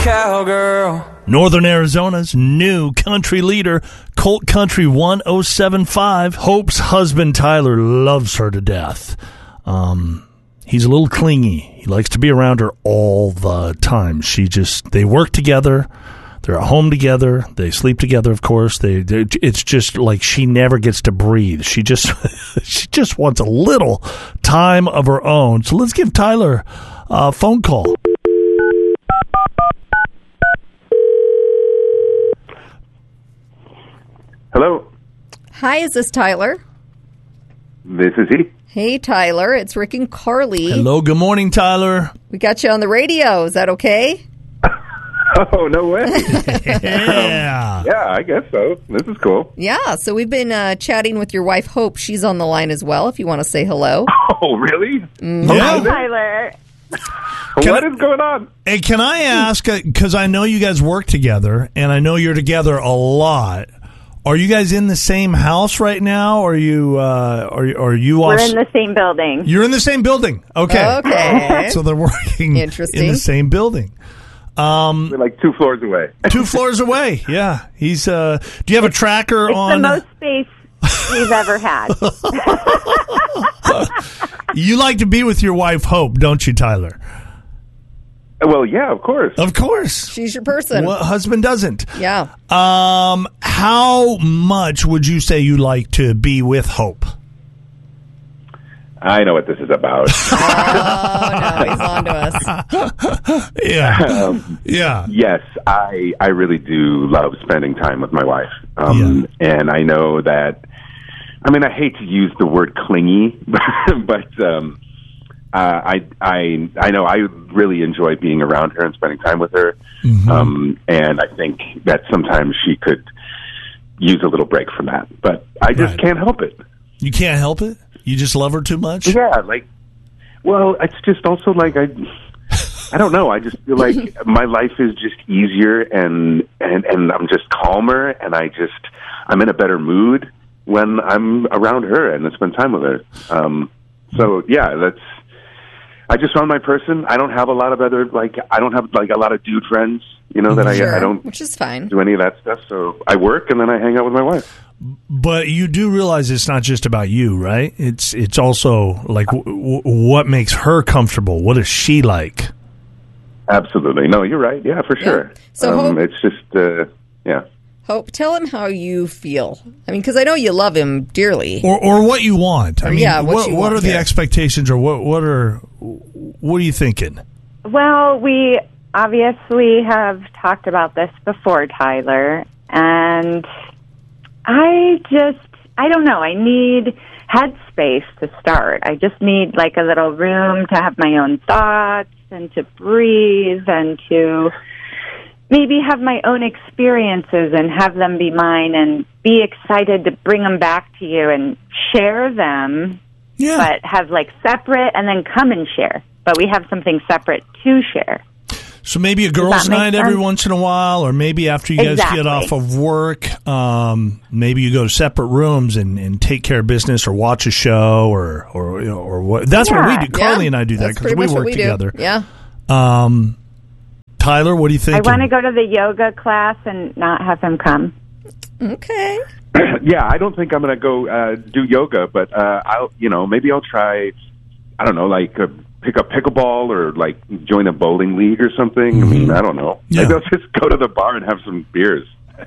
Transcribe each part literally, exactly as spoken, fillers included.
cowgirl. Northern Arizona's new country leader, Colt Country one oh seven point five. Hope's husband, Tyler, loves her to death. Um, he's a little clingy. He likes to be around her all the time. She just, they work together. They're at home together. They sleep together, of course. They, they it's just like she never gets to breathe. She just, she just wants a little time of her own. So let's give Tyler a phone call. Hello. Hi, is this Tyler? This is he. Hey, Tyler. It's Rick and Carly. Hello. Good morning, Tyler. We got you on the radio. Is that okay? Oh, no way. Yeah. um, yeah, I guess so. This is cool. Yeah. So we've been uh, chatting with your wife, Hope. She's on the line as well, if you want to say hello. Oh, really? Mm-hmm. Yeah. Tyler. What is going on? Hey, can I ask, because I know you guys work together, and I know you're together a lot. Are you guys in the same house right now, or are you, uh, are, are you We're also... in the same building. You're in the same building. Okay. Okay. So they're working Interesting. in the same building. Um, We're like two floors away. two floors away. Yeah. He's, uh, do you have a tracker It's on... the most space we've ever had. You like to be with your wife, Hope, don't you, Tyler? Well, yeah, of course. Of course. She's your person. What husband doesn't? Yeah. Um, how much would you say you like to be with Hope? I know what this is about. Oh, no, he's on to us. Yeah. um, Yeah. yes, I I really do love spending time with my wife. Um, And I know that, I mean, I hate to use the word clingy, but um, uh, I, I, I know I really enjoy being around her and spending time with her. Mm-hmm. Um, and I think that sometimes she could use a little break from that. But I just Right. can't help it. You can't help it? You just love her too much? Yeah, like, well, it's just also like I, I don't know. I just feel like my life is just easier, and and and I'm just calmer, and I just I'm in a better mood when I'm around her and I spend time with her. Um, so yeah, that's. I just found my person. I don't have a lot of other like I don't have like a lot of dude friends, you know, that Sure, I I don't which is fine. do any of that stuff. So I work and then I hang out with my wife. But you do realize it's not just about you, right? It's it's also like w- w- what makes her comfortable. What is she like? Absolutely. No, you're right. Yeah, for sure. So um, Hope- it's just uh, yeah. Hope, tell him how you feel. I mean, because I know you love him dearly. Or or what you want. I Or, mean, yeah, what what, you what want are the here. expectations, or what what are what are you thinking? Well, we obviously have talked about this before, Tyler, and I just, I don't know, I need headspace to start. I just need like a little room to have my own thoughts and to breathe and to maybe have my own experiences and have them be mine and be excited to bring them back to you and share them, Yeah. but have like separate and then come and share. But we have something separate to share. So maybe a Does girls' that make night every sense? once in a while, or maybe after you guys Exactly. get off of work, um, maybe you go to separate rooms and, and take care of business, or watch a show, or or you know, or what. That's what we Yeah. do. Carly Yeah, and I do that that's because pretty we much what work we do. together. Yeah. Um, Tyler, what do you think? I want to go to the yoga class and not have him come. Okay. Yeah, I don't think I'm going to go uh, do yoga, but uh, I'll, you know, maybe I'll try. I don't know, like uh, pick up pickleball or like join a bowling league or something. I mean, I don't know. Yeah. Maybe I'll just go to the bar and have some beers.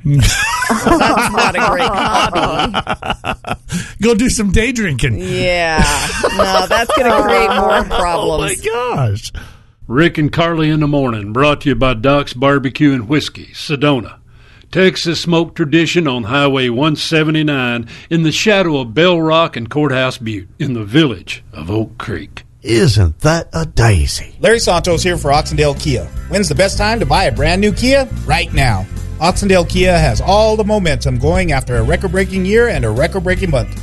That's not a great hobby. Go do some day drinking. Yeah. No, that's going to create more problems. Oh my gosh. Rick and Carly in the Morning, brought to you by Doc's Barbecue and Whiskey, Sedona. Texas smoke tradition on Highway one seventy-nine in the shadow of Bell Rock and Courthouse Butte in the village of Oak Creek. Isn't that a daisy? Larry Santos here for Oxendale Kia. When's the best time to buy a brand new Kia? Right now. Oxendale Kia has all the momentum going after a record-breaking year and a record-breaking month.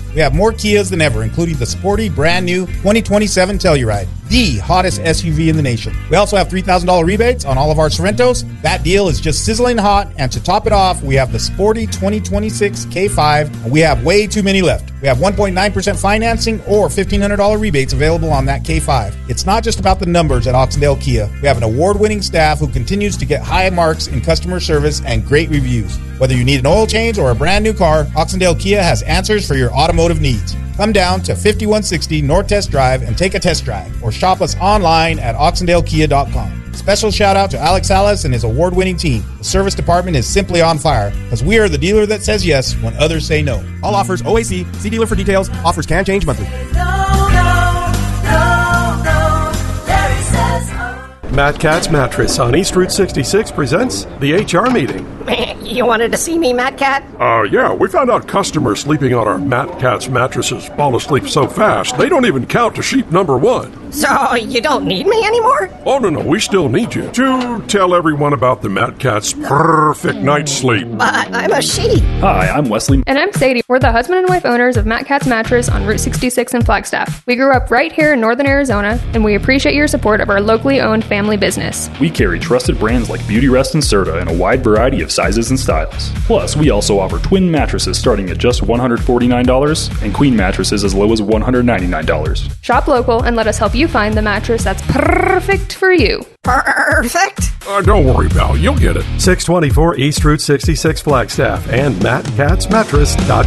We have more Kias than ever, including the sporty, brand new twenty twenty-seven Telluride, the hottest S U V in the nation. We also have three thousand dollars rebates on all of our Sorrentos. That deal is just sizzling hot, and to top it off, we have the sporty twenty twenty-six K five, and we have way too many left. We have one point nine percent financing or fifteen hundred dollars rebates available on that K five. It's not just about the numbers at Oxendale Kia. We have an award-winning staff who continues to get high marks in customer service and great reviews. Whether you need an oil change or a brand new car, Oxendale Kia has answers for your automotive needs. Come down to fifty-one sixty North Test Drive and take a test drive, or shop us online at oxendale kia dot com. Special shout out to Alex Salas and his award-winning team. The service department is simply on fire, because we are the dealer that says yes when others say no. All offers O A C. See dealer for details. Offers can change monthly. No, no, no, no. Larry says oh. Matt Cat's Mattress on East Route sixty-six presents the H R meeting. You wanted to see me, Matt Cat? Uh, yeah, we found out customers sleeping on our Matt Cat's mattresses fall asleep so fast, they don't even count to sheep number one. So, you don't need me anymore? Oh, no, no, we still need you to tell everyone about the Matt Cat's perfect night's sleep. But I'm a sheep. Hi, I'm Wesley. And I'm Sadie. We're the husband and wife owners of Matt Cat's Mattress on Route sixty-six in Flagstaff. We grew up right here in northern Arizona, and we appreciate your support of our locally owned family business. We carry trusted brands like Beauty Rest and Serta in a wide variety of sizes and styles. Plus, we also offer twin mattresses starting at just one hundred forty-nine dollars and queen mattresses as low as one hundred ninety-nine dollars. Shop local and let us help you find the mattress that's perfect for you. Perfect? Uh, don't worry, pal. You'll get it. six twenty-four East Route sixty-six Flagstaff and matt cats mattress dot